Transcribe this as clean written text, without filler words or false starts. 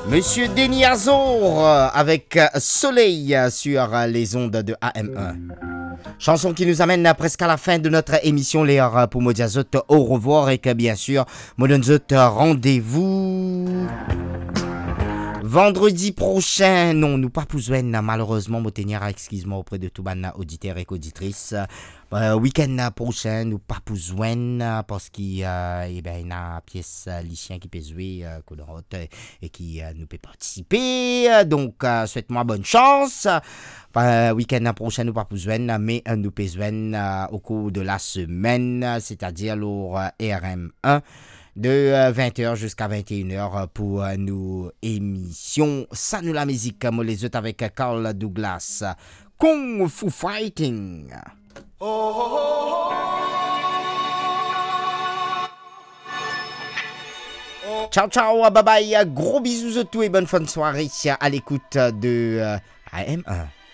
Monsieur Denis Azor avec Soleil sur les ondes de AM1. Chanson qui nous amène presque à la fin de notre émission. Les pour Modiazot, au revoir et que bien sûr, Modonzot, rendez-vous vendredi prochain. Non, nous pas besoin malheureusement, Motenière, excuse-moi auprès de tout ban auditeurs et auditrices. Week-end prochain, nous pas besoin parce qu'il y a une pièce lycien qui peut jouer et qui nous peut participer. Donc, souhaite-moi bonne chance. Week-end prochain, nous pas besoin, mais nous besoin au cours de la semaine, c'est-à-dire le RM1. De 20h jusqu'à 21h pour nos émissions. Ça nous la musique, moi les autres avec Carl Douglas. Kung Fu Fighting. Ciao, ciao, bye bye. Gros bisous à tous et bonne fin de soirée à l'écoute de AM1.